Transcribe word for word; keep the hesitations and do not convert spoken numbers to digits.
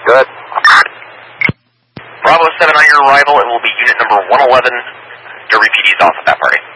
Good. Bravo seven on your arrival, it will be unit number one eleven. Derby P D is off at that party.